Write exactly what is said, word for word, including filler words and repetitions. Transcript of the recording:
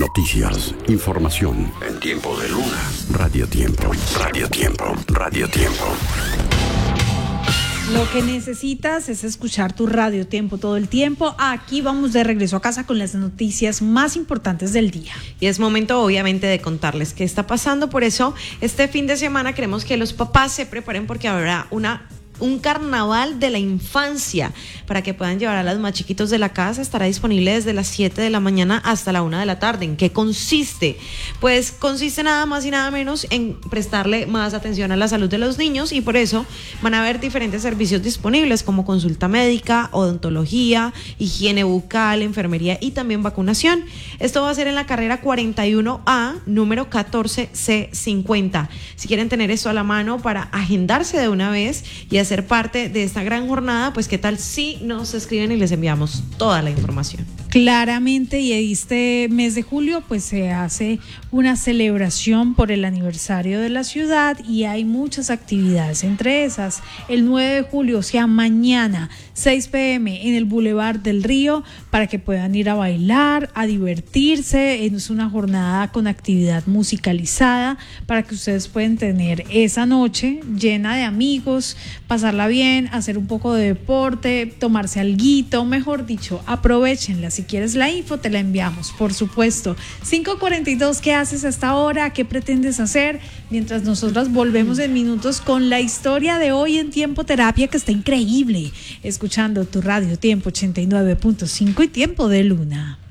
Noticias, información en tiempo de Luna. Radio Tiempo, Radio Tiempo, Radio Tiempo. Lo que necesitas es escuchar tu Radio Tiempo todo el tiempo. Aquí vamos de regreso a casa con las noticias más importantes del día. Y es momento, obviamente, de contarles qué está pasando. Por eso, este fin de semana queremos que los papás se preparen porque habrá una... un carnaval de la infancia para que puedan llevar a los más chiquitos de la casa. Estará disponible desde las siete de la mañana hasta la una de la tarde. ¿En qué consiste? Pues consiste nada más y nada menos en prestarle más atención a la salud de los niños, y por eso van a haber diferentes servicios disponibles como consulta médica, odontología, higiene bucal, enfermería y también vacunación. Esto va a ser en la carrera cuarenta y uno A, número catorce C cincuenta. Si quieren tener esto a la mano para agendarse de una vez y hacer ser parte de esta gran jornada, pues qué tal si nos escriben y les enviamos toda la información. Claramente, y este mes de julio pues se hace una celebración por el aniversario de la ciudad y hay muchas actividades, entre esas el nueve de julio, o sea mañana, seis pe eme en el Boulevard del Río, para que puedan ir a bailar, a divertirse. Es una jornada con actividad musicalizada para que ustedes puedan tener esa noche llena de amigos, pasarla bien, hacer un poco de deporte, tomarse alguito, mejor dicho, aprovechenla. Si quieres la info, te la enviamos, por supuesto. cinco cuarenta y dos, ¿qué haces hasta ahora? ¿Qué pretendes hacer? Mientras nosotras volvemos en minutos con la historia de hoy en Tiempo Terapia, que está increíble, escuchando tu Radio Tiempo ochenta y nueve punto cinco y Tiempo de Luna.